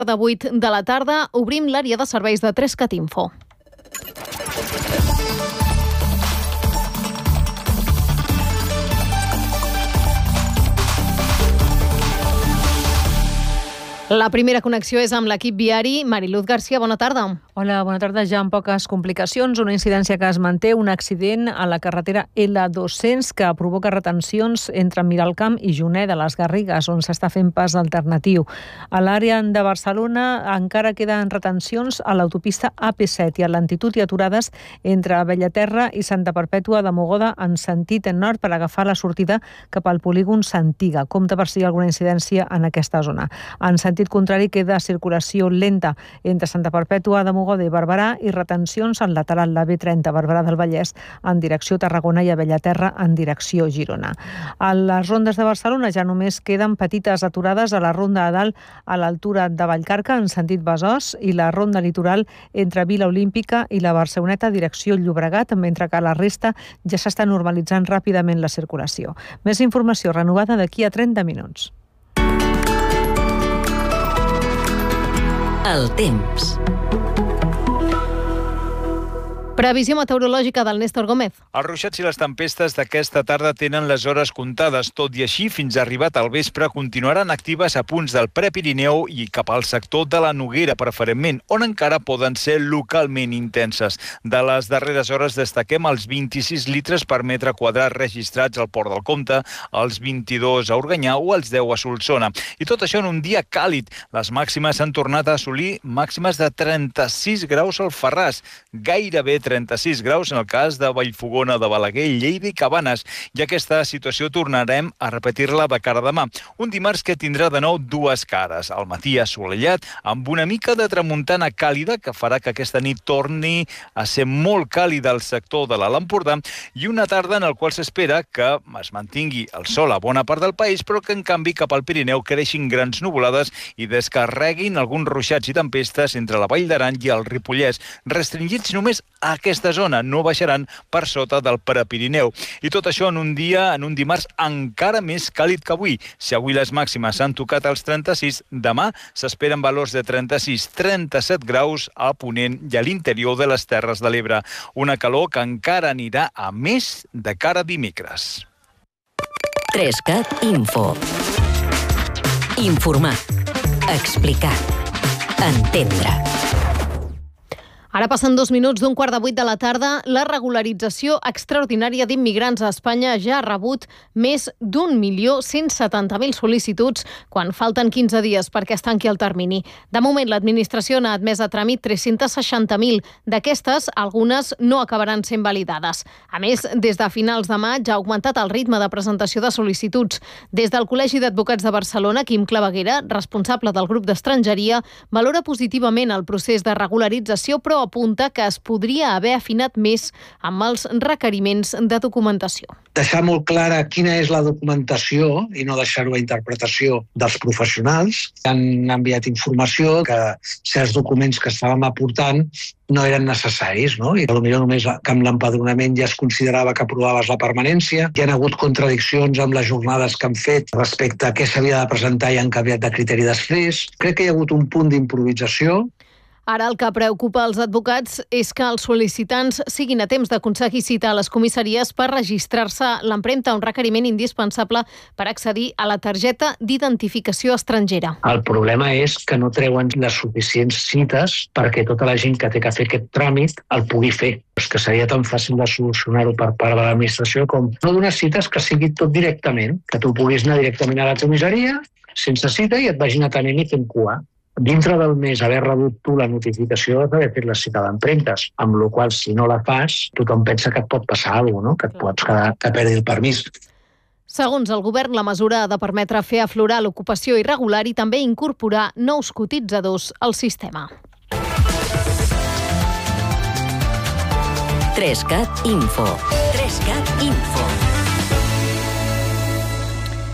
De 8 de la tarda obrim l'àrea de serveis de 3CAT Info. La primera connexió és amb l'equip viari. Mariluz García, bona tarda. Hola, bona tarda. Ja amb poques complicacions, una incidència que es manté, un accident a la carretera L200 que provoca retencions entre Miralcamp i Joner de les Garrigues, on s'està fent pas alternatiu. A l'àrea de Barcelona encara queden retencions a l'autopista AP7 i a l'Lentitud i aturades entre Bellaterra i Santa Perpètua de Mogoda en sentit nord per agafar la sortida cap al polígon Santiga. Compte per si hi ha alguna incidència en aquesta zona. En sentit contrari queda circulació lenta entre Santa Perpètua de Mogoda i Barberà i retencions al lateral la B30 Barberà del Vallès en direcció Tarragona i a Bellaterra en direcció Girona. A les rondes de Barcelona ja només queden petites aturades a la ronda de dalt a l'altura de Vallcarca en sentit Besòs i la ronda litoral entre Vila Olímpica i la Barceloneta direcció Llobregat, mentre que a la resta ja s'està normalitzant ràpidament la circulació. Més informació renovada d'aquí a 30 minuts. El temps. Previsió meteorològica del Néstor Gómez. Els ruixats i les tempestes d'aquesta tarda tenen les hores comptades. Tot i així, fins arribat al vespre, continuaran actives a punts del Prepirineu i cap al sector de la Noguera, preferentment, on encara poden ser localment intenses. De les darreres hores destaquem els 26 litres per metre quadrat registrats al Port del Comte, els 22 a Organyà o els 10 a Solsona. I tot això en un dia càlid. Les màximes han tornat a assolir màximes de 36 graus al Ferràs, gairebé 36 graus en el cas de Vallfogona, de Balaguer, Lleida i Cabanes. I aquesta situació tornarem a repetir-la de cara a demà. Un dimarts que tindrà de nou dues cares. Al matí assolellat, amb una mica de tramuntana càlida que farà que aquesta nit torni a ser molt càlida al sector de l'Alt Empordà i una tarda en el qual s'espera que es mantingui el sol a bona part del país, però que en canvi cap al Pirineu creixin grans nuvolades i descarreguin alguns ruixats i tempestes entre la Vall d'Aran i el Ripollès, restringits només a aquesta zona, no baixaran per sota del Prepirineu. I tot això en un dimarts encara més càlid que avui. Si avui les màximes han tocat els 36, demà s'esperen valors de 36-37 graus a Ponent i a l'interior de les Terres de l'Ebre. Una calor que encara anirà a més de cara a dimecres. 3CAT Info. Informar. Explicar. Entendre. Ara passen 2 minuts d'un 7:15 de la tarda. La regularització extraordinària d'immigrants a Espanya ja ha rebut més d'1.170.000 sol·licituds quan falten 15 dies perquè es tanqui el termini. De moment, l'administració n'ha admès a tràmit 360.000. D'aquestes, algunes no acabaran sent validades. A més, des de finals de maig ha augmentat el ritme de presentació de sol·licituds. Des del Col·legi d'Advocats de Barcelona, Quim Claveguera, responsable del grup d'estrangeria, valora positivament el procés de regularització, però apunta que es podria haver afinat més amb els requeriments de documentació. Deixar molt clara quina és la documentació i no deixar-ho a interpretació dels professionals. Han enviat informació que certs documents que estàvem aportant no eren necessaris, no? I potser només que amb l'empadronament ja es considerava que aprovaves la permanència. Hi ha hagut contradiccions amb les jornades que han fet respecte a què s'havia de presentar i han canviat de criteri després. Crec que hi ha hagut un punt d'improvisació. Ara el que preocupa els advocats és que els sol·licitants siguin a temps d'aconseguir cita a les comissaries per registrar-se l'empremta, un requeriment indispensable per accedir a la targeta d'identificació estrangera. El problema és que no treuen les suficients cites perquè tota la gent que té que fer aquest tràmit el pugui fer. És que seria tan fàcil de solucionar-ho per part de l'administració com no donar cites que sigui tot directament, que tu puguis anar directament a la comissaria sense cita i et vagin atenent i fent cua. Dintre del mes haver rebut tu la notificació d'haver fet la cita d'empremtes, amb la qual si no la fas, tothom pensa que et pot passar alguna cosa, no? Que et pots quedar que perdi el permís. Segons el govern, la mesura ha de permetre fer aflorar l'ocupació irregular i també incorporar nous cotitzadors al sistema. 3CAT Info. 3CAT Info.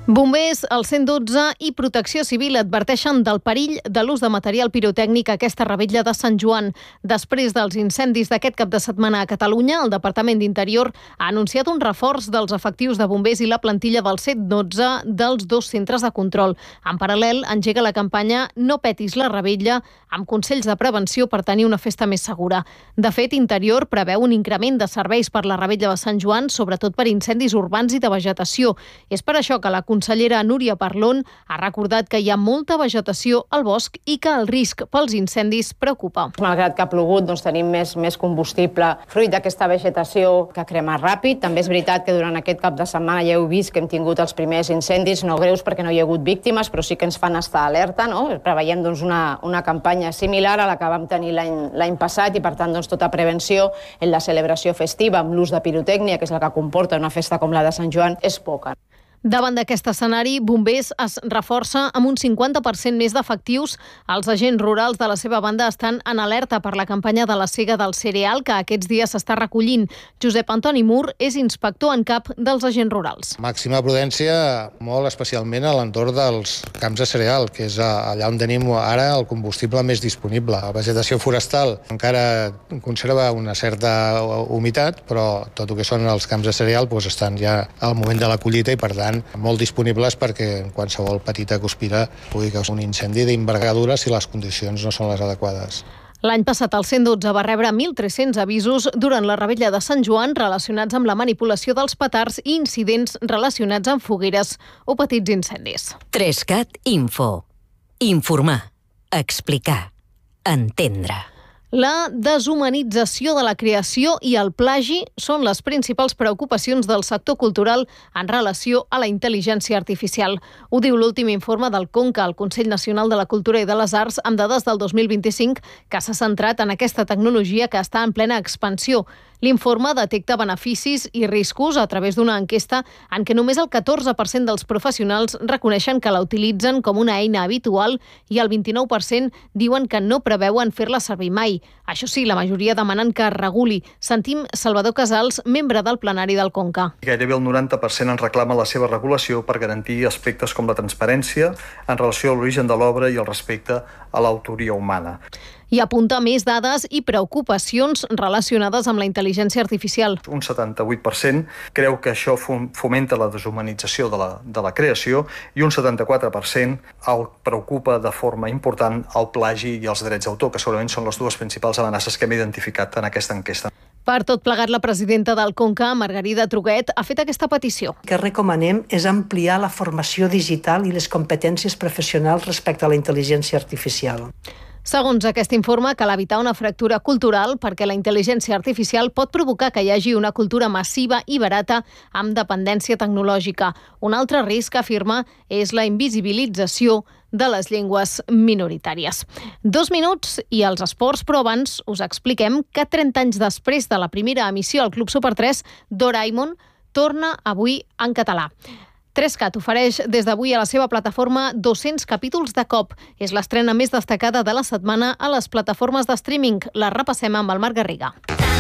Bombers, el 112 i Protecció Civil adverteixen del perill de l'ús de material pirotècnic a aquesta revetlla de Sant Joan. Després dels incendis d'aquest cap de setmana a Catalunya, el Departament d'Interior ha anunciat un reforç dels efectius de bombers i la plantilla del 112 dels 2 centres de control. En paral·lel, engega la campanya No petis la revetlla, amb consells de prevenció per tenir una festa més segura. De fet, Interior preveu un increment de serveis per la revetlla de Sant Joan, sobretot per incendis urbans i de vegetació. És per això que la consellera Núria Parlon ha recordat que hi ha molta vegetació al bosc i que el risc pels incendis preocupa. Malgrat que ha plogut, tenim més combustible fruit d'aquesta vegetació que crema ràpid. També és veritat que durant aquest cap de setmana ja heu vist que hem tingut els primers incendis, no greus perquè no hi ha hagut víctimes, però sí que ens fan estar alerta. Preveiem una campanya similar a la que vam tenir l'any passat i, per tant, tota prevenció en la celebració festiva amb l'ús de pirotècnia, que és el que comporta una festa com la de Sant Joan, és poca. Davant d'aquest escenari, Bombers es reforça amb un 50% més d'efectius. Els agents rurals de la seva banda estan en alerta per la campanya de la sega del cereal que aquests dies s'està recollint. Josep Antoni Mur és inspector en cap dels agents rurals. Màxima prudència, molt especialment a l'entorn dels camps de cereal, que és allà on tenim ara el combustible més disponible. La vegetació forestal encara conserva una certa humitat, però tot el que són els camps de cereal estan ja al moment de la collita i, per tant, molt disponibles perquè qualsevol petita guspira pugui causar un incendi d'envergadura si les condicions no són les adequades. L'any passat el 112 va rebre 1.300 avisos durant la revetlla de Sant Joan relacionats amb la manipulació dels petards i incidents relacionats amb fogueres o petits incendis. 3CAT Info. Informar, explicar, entendre. La deshumanització de la creació i el plagi són les principals preocupacions del sector cultural en relació a la intel·ligència artificial. Ho diu l'últim informe del CONCA, el Consell Nacional de la Cultura i de les Arts, amb dades del 2025, que s'ha centrat en aquesta tecnologia que està en plena expansió. L'informe detecta beneficis i riscos a través d'una enquesta en què només el 14% dels professionals reconeixen que la utilitzen com una eina habitual i el 29% diuen que no preveuen fer-la servir mai. Això sí, la majoria demanen que es reguli. Sentim Salvador Casals, membre del plenari del CONCA. Gairebé el 90% en reclama la seva regulació per garantir aspectes com la transparència en relació a l'origen de l'obra i el respecte a l'autoria humana. I apunta més dades i preocupacions relacionades amb la intel·ligència artificial. Un 78% creu que això fomenta la deshumanització de la creació i un 74% el preocupa de forma important el plagi i els drets d'autor, que segurament són les dues principals amenaces que hem identificat en aquesta enquesta. Per tot plegat, la presidenta del CONCA, Margarida Truguet, ha fet aquesta petició. El que recomanem és ampliar la formació digital i les competències professionals respecte a la intel·ligència artificial. Segons aquest informe, cal evitar una fractura cultural perquè la intel·ligència artificial pot provocar que hi hagi una cultura massiva i barata amb dependència tecnològica. Un altre risc, afirma, és la invisibilització de les llengües minoritàries. 2 minuts i els esports, però abans us expliquem que 30 anys després de la primera emissió al Club Super 3, Doraemon torna avui en català. 3CAT ofereix des d'avui a la seva plataforma 200 capítols de cop. És l'estrena més destacada de la setmana a les plataformes de streaming. La repassem amb el Marc Garriga.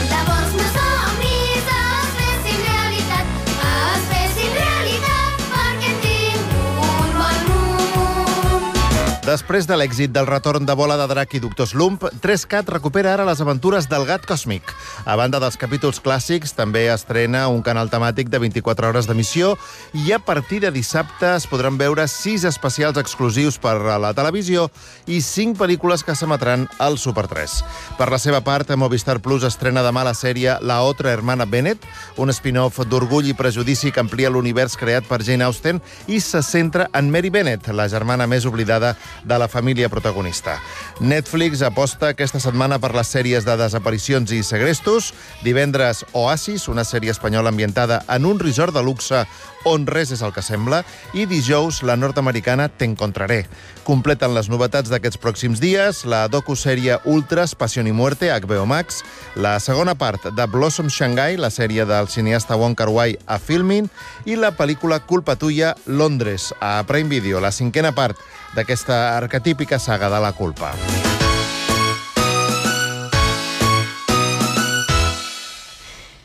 Després de l'èxit del retorn de Bola de Drac i Doctor Slump, 3CAT recupera ara les aventures del gat còsmic. A banda dels capítols clàssics, també estrena un canal temàtic de 24 hores d'emissió i a partir de dissabte es podran veure 6 especials exclusius per a la televisió i 5 pel·lícules que s'emetran al Super 3. Per la seva part, Movistar Plus estrena demà la sèrie La otra hermana Bennett, un spin-off d'Orgull i Prejudici que amplia l'univers creat per Jane Austen i se centra en Mary Bennett, la germana més oblidada de la família protagonista. Netflix aposta aquesta setmana per les sèries de desaparicions i segrestos. Divendres, Oasis, una sèrie espanyola ambientada en un resort de luxe on res és el que sembla, i dijous, la nord-americana T'encontraré. Completen les novetats d'aquests pròxims dies la docusèrie Ultras, Pasión y Muerte, a HBO Max, la segona part de Blossom Shanghai, la sèrie del cineasta Wong Kar-wai a Filmin, i la pel·lícula Culpa tuya, Londres, a Prime Video, la 5a part d'aquesta arquetípica saga de la culpa.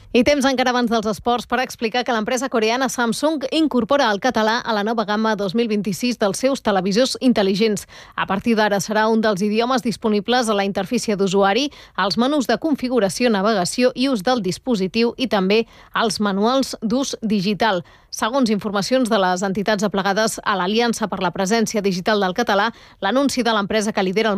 I temps encara abans dels esports per explicar que l'empresa coreana Samsung incorpora el català a la nova gamma 2026 dels seus televisors intel·ligents. A partir d'ara serà un dels idiomes disponibles a la interfície d'usuari, als menús de configuració, navegació i ús del dispositiu i també als manuals d'ús digital. Segons informacions de les entitats aplegades a l'Aliança per la Presència Digital del Català, l'anunci de l'empresa que lidera el